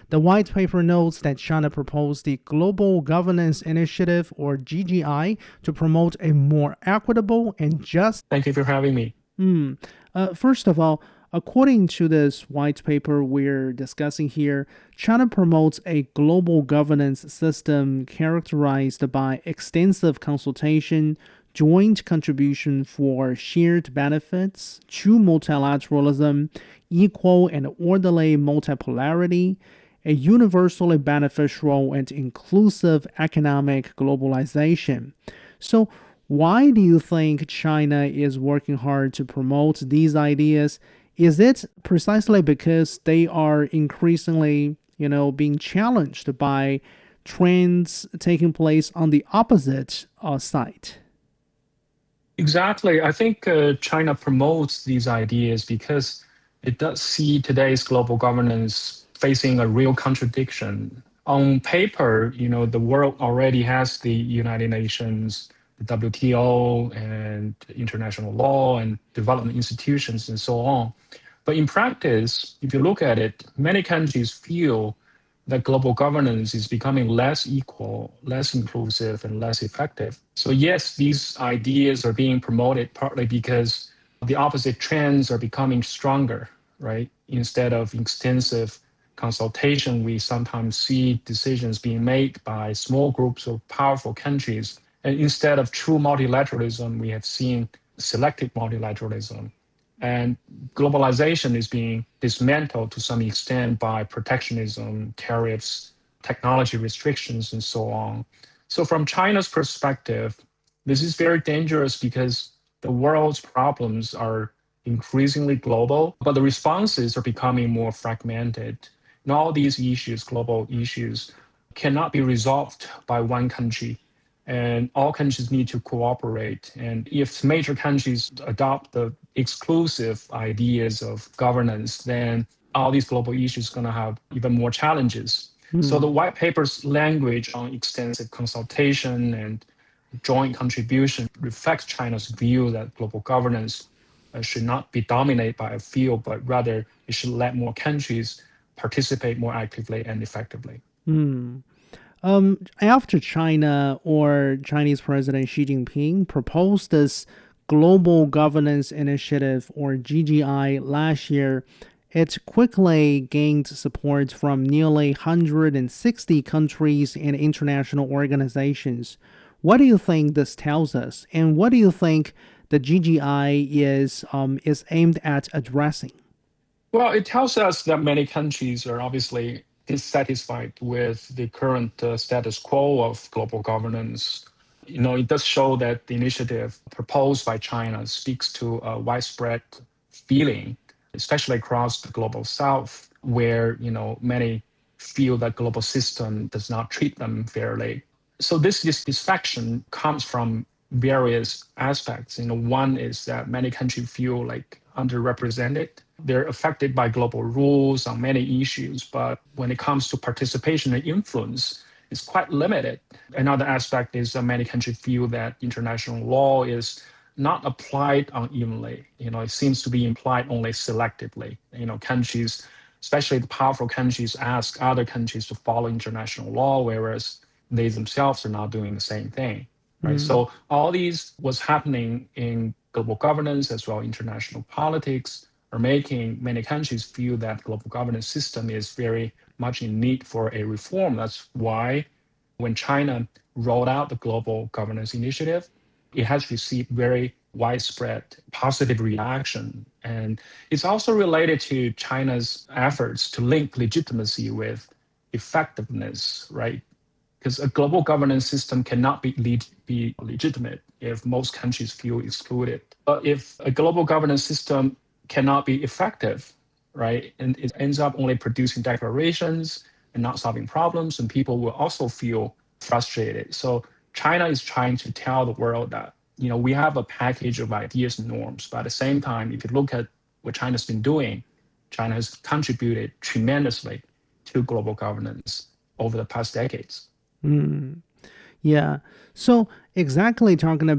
The white paper notes that China proposed the Global Governance Initiative, or GGI, to promote a more equitable and just. Thank you for having me. First of all, according to this white paper we're discussing here, China promotes a global governance system characterized by extensive consultation, joint contribution for shared benefits, true multilateralism, equal and orderly multipolarity, a universally beneficial and inclusive economic globalization. So, why do you think China is working hard to promote these ideas? Is it precisely because they are increasingly, being challenged by trends taking place on the opposite side? Exactly. I think China promotes these ideas because it does see today's global governance facing a real contradiction. On paper, the world already has the United Nations, the WTO, and international law and development institutions and so on. But in practice, if you look at it, many countries feel that global governance is becoming less equal, less inclusive, and less effective. So, yes, these ideas are being promoted partly because the opposite trends are becoming stronger, right? Instead of extensive consultation, we sometimes see decisions being made by small groups of powerful countries. And instead of true multilateralism, we have seen selective multilateralism. And globalization is being dismantled to some extent by protectionism, tariffs, technology restrictions, and so on. So, from China's perspective, this is very dangerous because the world's problems are increasingly global, but the responses are becoming more fragmented. And all these issues, global issues, cannot be resolved by one country, and all countries need to cooperate. And if major countries adopt the exclusive ideas of governance, then all these global issues are going to have even more challenges. So the Hmm. white paper's language on extensive consultation and joint contribution reflects China's view that global governance should not be dominated by a few, but rather it should let more countries participate more actively and effectively. Hmm. After China or Chinese President Xi Jinping proposed this Global Governance Initiative, or GGI, last year, it quickly gained support from nearly 160 countries and international organizations. What do you think this tells us? And what do you think the GGI is aimed at addressing? Well, it tells us that many countries are obviously dissatisfied with the current status quo of global governance. It does show that the initiative proposed by China speaks to a widespread feeling, especially across the global south, where, many feel that global system does not treat them fairly. So this dissatisfaction comes from various aspects. One is that many countries feel like underrepresented. They're affected by global rules on many issues, but when it comes to participation and influence, it's quite limited. Another aspect is that many countries feel that international law is not applied unevenly. It seems to be implied only selectively. Countries, especially the powerful countries, ask other countries to follow international law, whereas they themselves are not doing the same thing. Right. Hmm. So all these what's happening in global governance as well international politics are making many countries feel that global governance system is very much in need for a reform. That's why when China rolled out the global governance initiative, it has received very widespread positive reaction. And it's also related to China's efforts to link legitimacy with effectiveness, right? Because a global governance system cannot be legitimate if most countries feel excluded. But if a global governance system cannot be effective, right, and it ends up only producing declarations and not solving problems, and people will also feel frustrated. So China is trying to tell the world that we have a package of ideas and norms, but at the same time, if you look at what China's been doing, China has contributed tremendously to global governance over the past decades. Hmm. Yeah. So, exactly talking